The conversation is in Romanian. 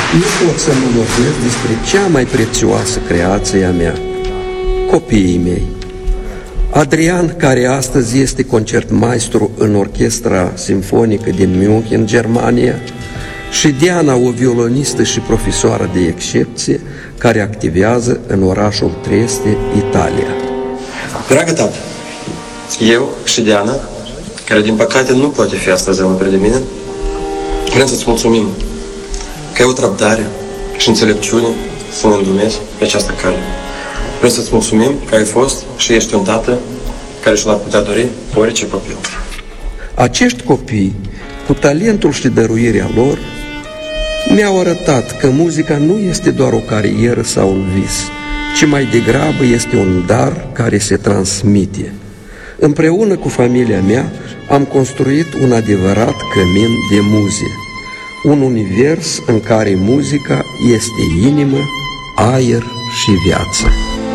Nu pot să nu vorbesc despre cea mai prețioasă creație a mea, copiii mei. Adrian, care astăzi este concertmaestru în Orchestra Simfonică din München, Germania, și Diana, o violonistă și profesoară de excepție, care activează în orașul Trieste, Italia. Dragă tată, eu și Diana, care din păcate nu poate fi astăzi alături de mine, vrem să-ți mulțumim că ai avut răbdare și înțelepciune să ne îndrumezi pe această cale. Vrem să-ți mulțumim că ai fost și ești un tată care și l-ar putea dori orice copil. Acești copii, cu talentul și dăruirea lor, mi-au arătat că muzica nu este doar o carieră sau un vis, ci mai degrabă este un dar care se transmite. Împreună cu familia mea am construit un adevărat cămin de muze, un univers în care muzica este inimă, aer și viață.